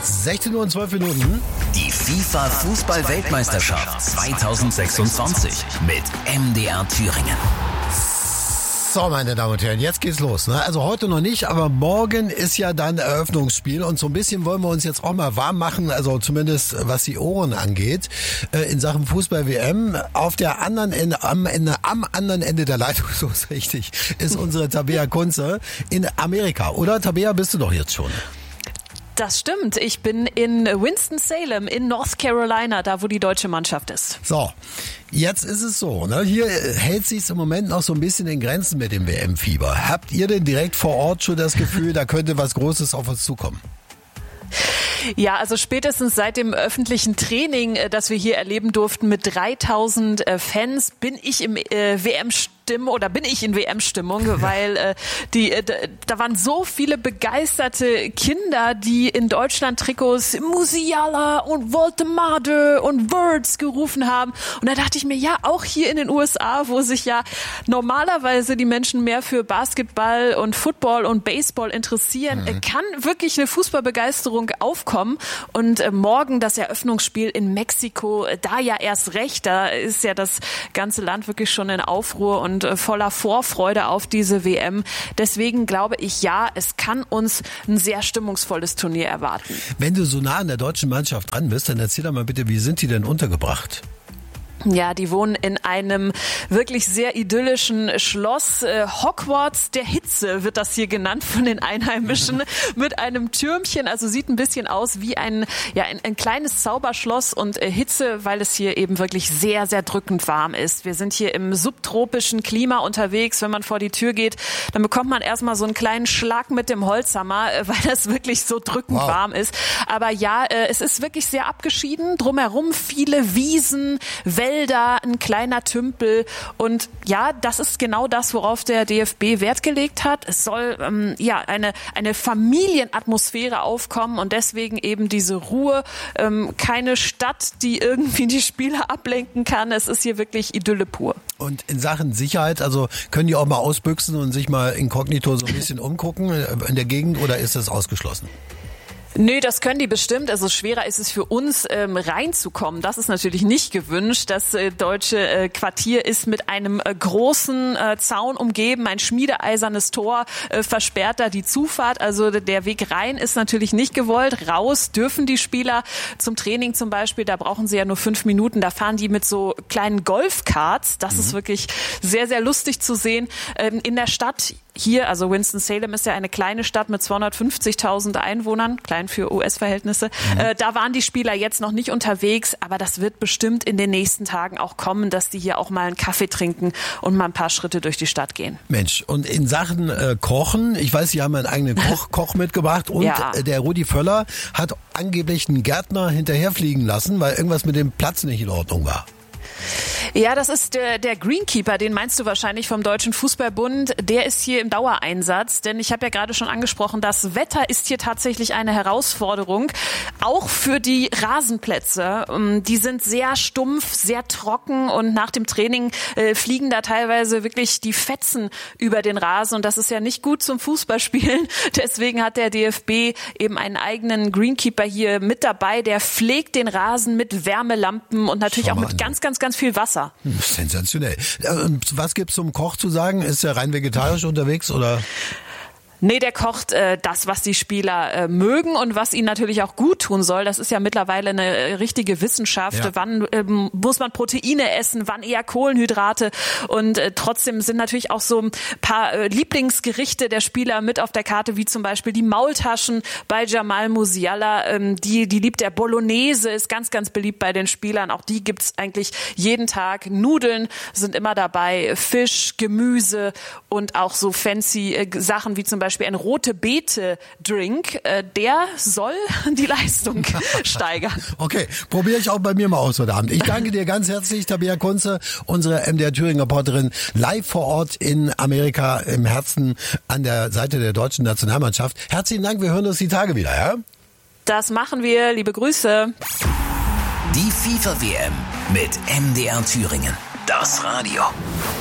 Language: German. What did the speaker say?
16 Uhr und 12 Minuten. Die FIFA-Fußball-Weltmeisterschaft 2026 mit MDR Thüringen. So, meine Damen und Herren, jetzt geht's los. Ne? Also heute noch nicht, aber morgen ist ja dann Eröffnungsspiel und so ein bisschen wollen wir uns jetzt auch mal warm machen, also zumindest was die Ohren angeht, in Sachen Fußball-WM. Auf der anderen Ende, am anderen Ende der Leitung, so ist richtig, ist unsere Tabea Kunze in Amerika. Oder, Tabea, bist du doch jetzt schon? Das stimmt. Ich bin in Winston-Salem in North Carolina, da wo die deutsche Mannschaft ist. So, jetzt ist es so, ne? Hier hält sich's im Moment noch so ein bisschen in Grenzen mit dem WM-Fieber. Habt ihr denn direkt vor Ort schon das Gefühl, da könnte was Großes auf uns zukommen? Ja, also spätestens seit dem öffentlichen Training, das wir hier erleben durften mit 3000 Fans, bin ich in WM-Stimmung, weil da waren so viele begeisterte Kinder, die in Deutschland Trikots Musiala und Voltemade und Words gerufen haben. Und da dachte ich mir, ja, auch hier in den USA, wo sich ja normalerweise die Menschen mehr für Basketball und Football und Baseball interessieren, kann wirklich eine Fußballbegeisterung aufkommen. Und morgen das Eröffnungsspiel in Mexiko, da ja erst recht, da ist ja das ganze Land wirklich schon in Aufruhr und voller Vorfreude auf diese WM. Deswegen glaube ich, ja, es kann uns ein sehr stimmungsvolles Turnier erwarten. Wenn du so nah an der deutschen Mannschaft dran bist, dann erzähl doch mal bitte, wie sind die denn untergebracht? Ja, die wohnen in einem wirklich sehr idyllischen Schloss. Hogwarts der Hitze wird das hier genannt von den Einheimischen, mit einem Türmchen. Also sieht ein bisschen aus wie ein kleines Zauberschloss und Hitze, weil es hier eben wirklich sehr, sehr drückend warm ist. Wir sind hier im subtropischen Klima unterwegs. Wenn man vor die Tür geht, dann bekommt man erstmal so einen kleinen Schlag mit dem Holzhammer, weil das wirklich so drückend warm ist. Aber ja, es ist wirklich sehr abgeschieden. Drumherum viele Wiesen, Wälder, ein kleiner Tümpel und ja, das ist genau das, worauf der DFB Wert gelegt hat. Es soll eine Familienatmosphäre aufkommen und deswegen eben diese Ruhe, keine Stadt, die irgendwie die Spieler ablenken kann. Es ist hier wirklich Idylle pur. Und in Sachen Sicherheit, also können die auch mal ausbüchsen und sich mal inkognito so ein bisschen umgucken in der Gegend oder ist das ausgeschlossen? Nö, das können die bestimmt. Also schwerer ist es für uns, reinzukommen. Das ist natürlich nicht gewünscht. Das deutsche Quartier ist mit einem großen Zaun umgeben. Ein schmiedeeisernes Tor versperrt da die Zufahrt. Also der Weg rein ist natürlich nicht gewollt. Raus dürfen die Spieler zum Training zum Beispiel. Da brauchen sie ja nur 5 Minuten. Da fahren die mit so kleinen Golfkarts. Das ist wirklich sehr, sehr lustig zu sehen. In der Stadt hier, also Winston-Salem ist ja eine kleine Stadt mit 250.000 Einwohnern, klein für US-Verhältnisse. Da waren die Spieler jetzt noch nicht unterwegs, aber das wird bestimmt in den nächsten Tagen auch kommen, dass die hier auch mal einen Kaffee trinken und mal ein paar Schritte durch die Stadt gehen. Mensch, und in Sachen Kochen, ich weiß, Sie haben einen eigenen Koch mitgebracht und der Rudi Völler hat angeblich einen Gärtner hinterherfliegen lassen, weil irgendwas mit dem Platz nicht in Ordnung war. Ja, das ist der Greenkeeper, den meinst du wahrscheinlich vom Deutschen Fußballbund. Der ist hier im Dauereinsatz, denn ich habe ja gerade schon angesprochen, das Wetter ist hier tatsächlich eine Herausforderung, auch für die Rasenplätze. Die sind sehr stumpf, sehr trocken und nach dem Training fliegen da teilweise wirklich die Fetzen über den Rasen und das ist ja nicht gut zum Fußballspielen. Deswegen hat der DFB eben einen eigenen Greenkeeper hier mit dabei, der pflegt den Rasen mit Wärmelampen und natürlich auch mit ganz viel Wasser. Sensationell. Und was gibt's zum Koch zu sagen? Ist er rein vegetarisch unterwegs oder? Nee, der kocht das, was die Spieler mögen und was ihnen natürlich auch gut tun soll. Das ist ja mittlerweile eine richtige Wissenschaft. Ja. Wann muss man Proteine essen, wann eher Kohlenhydrate? Und trotzdem sind natürlich auch so ein paar Lieblingsgerichte der Spieler mit auf der Karte, wie zum Beispiel die Maultaschen bei Jamal Musiala. Die liebt der Bolognese, ist ganz, ganz beliebt bei den Spielern. Auch die gibt's eigentlich jeden Tag. Nudeln sind immer dabei, Fisch, Gemüse und auch so fancy Sachen wie zum Beispiel ein Rote-Beete-Drink, der soll die Leistung steigern. Okay, probiere ich auch bei mir mal aus heute Abend. Ich danke dir ganz herzlich, Tabea Kunze, unsere MDR Thüringen-Reporterin, live vor Ort in Amerika, im Herzen an der Seite der deutschen Nationalmannschaft. Herzlichen Dank, wir hören uns die Tage wieder, ja? Das machen wir, liebe Grüße. Die FIFA-WM mit MDR Thüringen. Das Radio.